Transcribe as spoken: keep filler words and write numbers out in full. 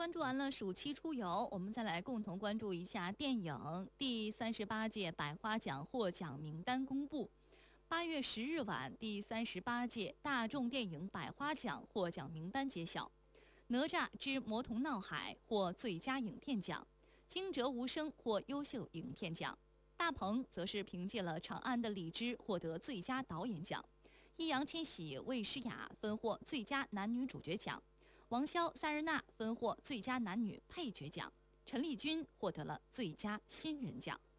关注完了暑期出游，我们再来共同关注一下电影第三十八届百花奖获奖名单公布。八月十日晚，第三十八届大众电影百花奖获奖名单揭晓。哪吒之魔童闹海获最佳影片奖，惊蛰无声获优秀影片奖。大鹏则是凭借了《长安的荔枝》获得最佳导演奖，易烊千玺、魏诗雅分获最佳男女主角奖，王骁、萨日娜分获最佳男女配角奖，陈丽君获得了最佳新人奖。